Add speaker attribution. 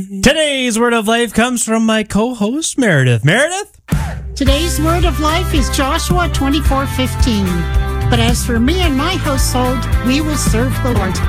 Speaker 1: Today's Word of Life comes from my co-host, Meredith. Meredith?
Speaker 2: Today's Word of Life is Joshua 24:15. But as for me and my household, we will serve the Lord.